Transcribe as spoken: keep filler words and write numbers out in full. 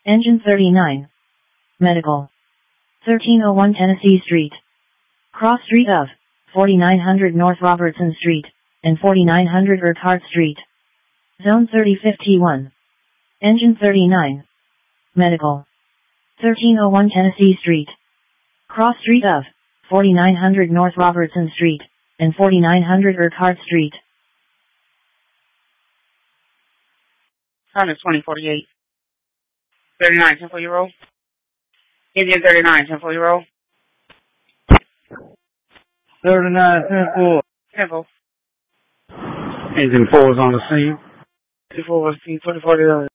Engine thirty-nine. Medical. thirteen oh one Tennessee Street. Cross street of forty-nine hundred North Robertson Street and forty-nine hundred Urquhart Street. Zone thirty fifty-one. Engine thirty-nine. Medical. thirteen oh one Tennessee Street. Cross street of forty-nine hundred North Robertson Street and forty-nine hundred Urquhart Street. Time is twenty forty-eight. thirty-nine, ten for your roll. Indian thirty-nine, ten for your roll. thirty-nine, ten four. ten four. Engine four is on the scene. ten four was twenty forty-eight.